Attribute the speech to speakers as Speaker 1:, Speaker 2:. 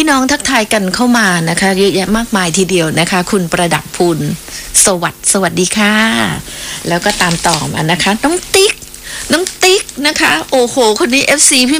Speaker 1: พี่น้องทักทายกันเข้ามานะคะเยอะแยะมากมายทีเดียวนะคะคุณประดับพูลสวัสดีค่ะแล้วก็ตามต่อมานะคะน้องติ๊กนะคะโอ้โหคนนี้ FC พี่